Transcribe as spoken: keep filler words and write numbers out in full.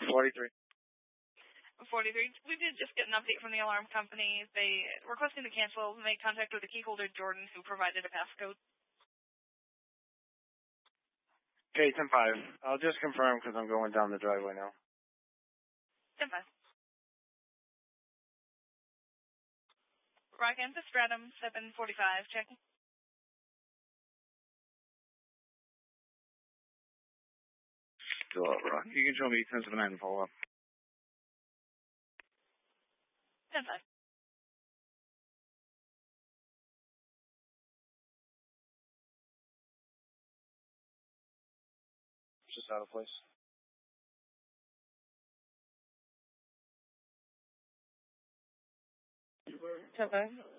forty-three. forty-three. We did just get an update from the alarm company. They requesting to cancel, made contact with the key holder, Jordan, who provided a passcode. Okay, ten five. I'll just confirm because I'm going down the driveway now. ten five. Rock into Stratum, seven forty-five, checking. Still up, Rock. You can show me ten seven nine and follow up. ten five. Just out of place. ten five.